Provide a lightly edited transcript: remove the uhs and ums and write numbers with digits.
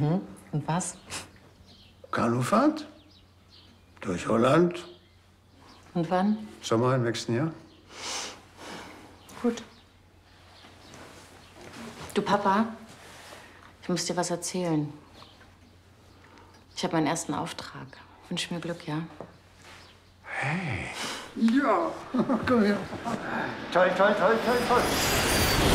Und was? Kanufahrt? Durch Holland? Und wann? Sommer im nächsten Jahr? Gut. Du, Papa, ich muss dir was erzählen. Ich habe meinen ersten Auftrag. Wünsch mir Glück, ja? Hey. Ja, komm her. Toll, toll, toll, toll, toll.